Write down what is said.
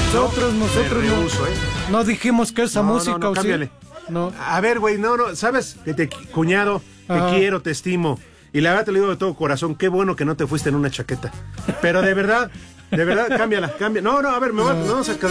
Nosotros no, no dijimos que esa música. No, cámbiale. No. A ver, güey, no, ¿sabes? Cuñado, te quiero, te estimo. Y la verdad te lo digo de todo corazón, qué bueno que no te fuiste en una chaqueta. Pero de verdad, cámbiala. No, a ver, vamos a